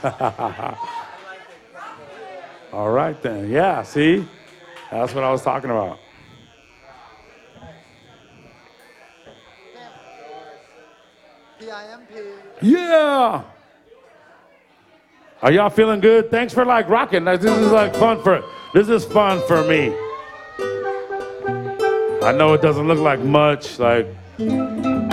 All right then. Yeah, see? That's what I was talking about. PIMP. Yeah. Are y'all feeling good? Thanks for like rocking. This is like this is fun for me. I know it doesn't look like much, like